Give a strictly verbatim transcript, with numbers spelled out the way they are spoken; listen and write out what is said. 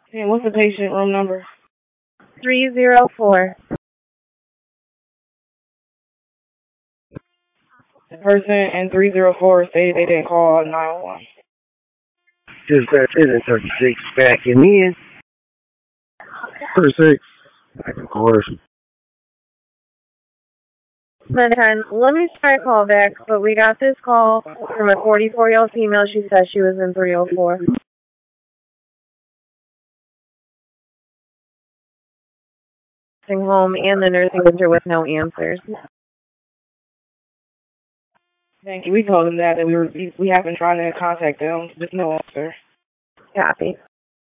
And what's the patient room number? three zero four. The person in three zero four stated they didn't call nine one one. Dispatch is thirty-six backing in. thirty-six. Of course. ten, let me try a call back, but we got this call from a forty-four-year-old female. She said she was in three oh four. Nursing home and the nursing center with no answers. Thank you. We told them that, and we were we have been trying to contact them. Just no answer. Copy.